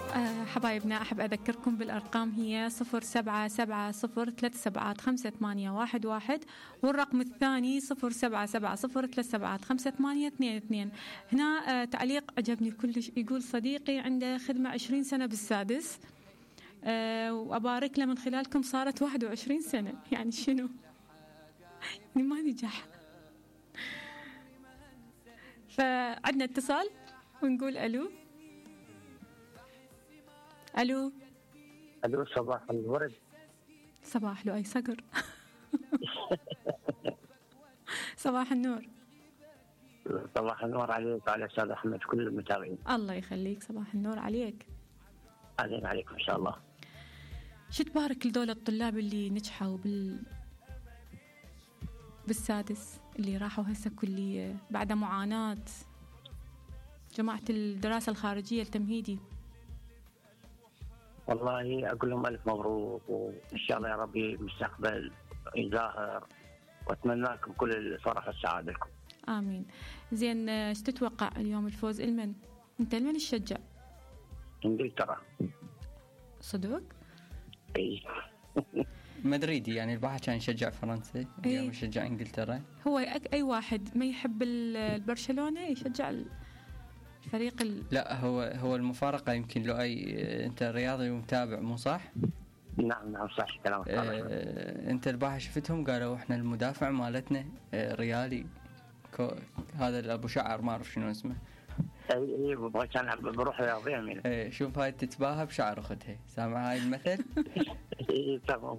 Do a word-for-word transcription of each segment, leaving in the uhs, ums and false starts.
حبايبنا أحب أذكركم بالأرقام هي صفر سبعة سبعة صفر ثلاث سبعات خمسة ثمانية واحد واحد والرقم الثاني صفر سبعة سبعة صفر ثلاث سبعات خمسة ثمانية اثنين اثنين. هنا تعليق عجبني كلش، يقول صديقي عنده خدمة عشرين سنة بالسادس وأبارك له من خلالكم صارت واحد وعشرين سنة. يعني شنو؟ يعني ما نجح. فعندنا اتصال ونقول ألو. ألو ألو صباح الورد. صباح له أي صقر. صباح النور. صباح النور عليك وعلى أستاذ أحمد كل المتابعين. الله يخليك، صباح النور عليك. أهلا عليكم إن شاء الله. شو تبارك لدول الطلاب اللي نجحوا بال بالسادس، اللي راحوا هسه كلية بعد معاناة جماعة الدراسة الخارجية التمهيدي؟ والله أقول لهم ألف مبروك، وإن شاء الله يا ربي مستقبل يظاهر، وأتمنى لكم كل الفرح والسعادة لكم. آمين. زين، ايش تتوقع اليوم الفوز المن؟ أنت المن تشجع؟ إنجلترا. صدق؟ إيه. مدريدي يعني الواحد كان يشجع فرنسا، اليوم يشجع إنجلترا. هو أي واحد ما يحب البرشلونة يشجع الفريق ال... لا، هو هو المفارقة يمكن له أي. أنت رياضي ومتابع مو صح؟ نعم نعم صح كلامك. آه أنت البارحة شفتهم قالوا إحنا المدافع مالتنا آه ريالي كو... هذا أبو شعر ما أعرف شنو اسمه. اي اي كان بروح رياضيه من اي شوف هاي تتباهى بشعر اختها، سامع هاي المثل؟ اي تمام.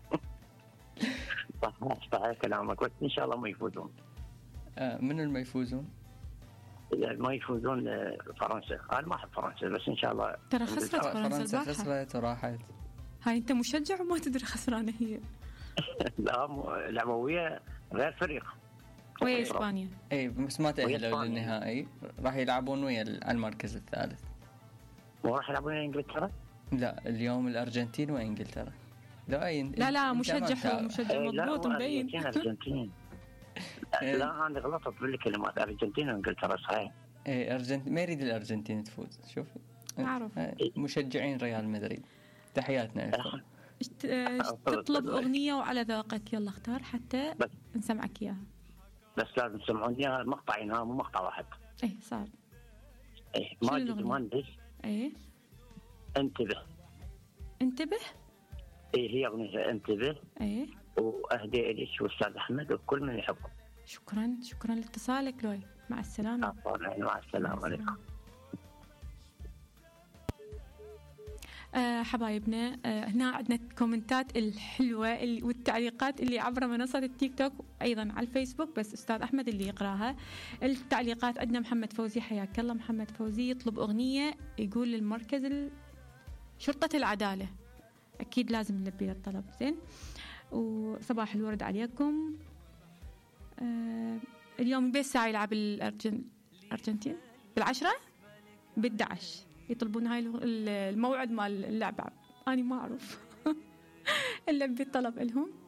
صح صح كلامك، بس ان شاء الله ما يفوزون. آه من اللي ما يفوزون؟ ما يفوزون فرنسا. انا ما احب فرنسا بس ان شاء الله. ترى خسرت فرنسا، فرنسا خسرت وراحت. هاي انت مشجع وما تدري خسرانه هي. لا لعبويه غير فريق. ويا إسبانيا. اي بس ما تأهلوا للنهائي، راح يلعبون ويا المركز الثالث. وراح يلعبون ويا انجلترا؟ لا اليوم الارجنتين وانجلترا. لا أي لا لا مشجع مشجع مضبوط مبين. الارجنتين. لا انا غلطت بالكلمات، ارجنتين وانجلترا صحيح. اي ارجنتين ما يريد الارجنتين تفوز. شوف اعرف مشجعين ريال مدريد تحياتنا لكم. تطلب اغنيه وعلى ذوقك، يلا اختار حتى نسمعك اياها. بس لازم تسمعوني مقطعين، ها مو مقطع واحد. ايه صار. ايه ماجد مهندس. ايه انتبه. انتبه. ايه هي اغنية انتبه. ايه واهدي اليك واستاذ احمد وكل من يحبه. شكرا شكرا لاتصالك لوي، مع السلامة. مع السلامة عليكم. آه حبايبنا، آه هنا عندنا الكومنتات الحلوة والتعليقات اللي عبر منصة التيك توك أيضا على الفيسبوك، بس أستاذ أحمد اللي يقراها. التعليقات عندنا محمد فوزي، حياك الله محمد فوزي، يطلب أغنية يقول للمركز شرطة العدالة، أكيد لازم نلبي الطلب. زين، وصباح الورد عليكم. آه اليوم بالساعة يلعب الأرجنتين بالعشرة بالدعش، يطلبون هاي الموعد مال اللعبة. أنا ما أعرف. اللي بالطلب لهم